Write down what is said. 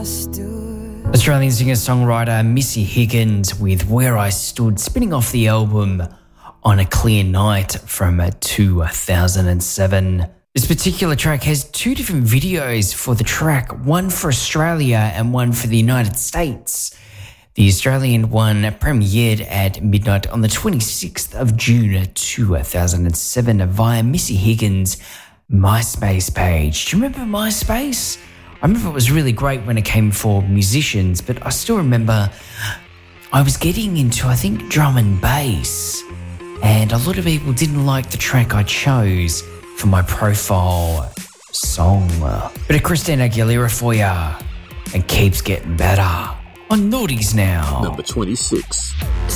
Australian singer-songwriter Missy Higgins with Where I Stood, spinning off the album On a Clear Night from 2007. This particular track has two different videos for the track, one for Australia and one for the United States. The Australian one premiered at midnight on the 26th of June 2007 via Missy Higgins' MySpace page. Do you remember MySpace? I remember it was really great when it came for musicians, but I still remember I was getting into, I think, drum and bass, and a lot of people didn't like the track I chose for my profile song. Bit of Christina Aguilera for ya, and Keeps Getting Better on Naughties Now. Number 26.